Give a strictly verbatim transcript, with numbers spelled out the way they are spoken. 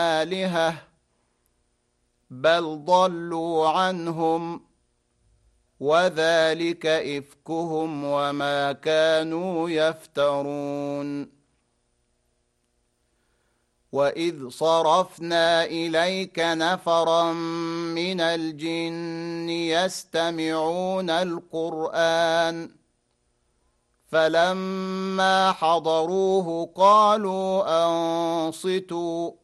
آلهة بل ضلوا عنهم وذلك إفكهم وما كانوا يفترون. وإذ صرفنا إليك نفرا من الجن يستمعون القرآن فلما حضروه قالوا أنصتوا